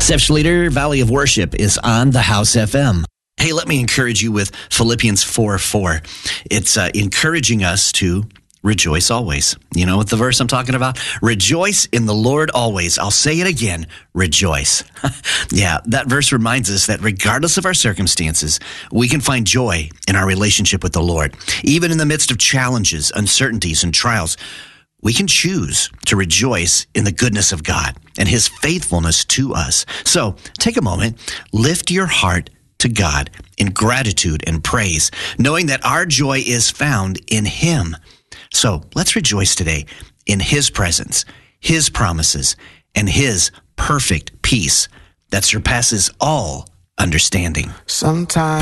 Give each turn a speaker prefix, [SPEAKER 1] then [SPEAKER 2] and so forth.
[SPEAKER 1] Seth Schlueter, Valley of Worship, is on the House FM. Hey, let me encourage you with Philippians 4:4. It's encouraging us to rejoice always. You know what the verse I'm talking about? Rejoice in the Lord always. I'll say it again. Rejoice. Yeah, that verse reminds us that regardless of our circumstances, we can find joy in our relationship with the Lord. Even in the midst of challenges, uncertainties, and trials, we can choose to rejoice in the goodness of God and his faithfulness to us. So take a moment, lift your heart to God in gratitude and praise, knowing that our joy is found in him. So let's rejoice today in his presence, his promises, and his perfect peace that surpasses all understanding.
[SPEAKER 2] Sometimes